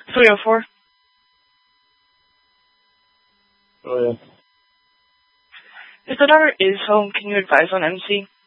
304. Oh, yeah. If the daughter is home, can you advise on MC?